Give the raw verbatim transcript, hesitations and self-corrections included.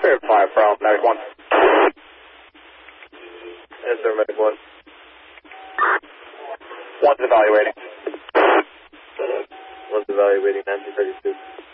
Verify from Medic one. Yes, sir, Medic one. One's evaluating. One's evaluating nineteen thirty-two.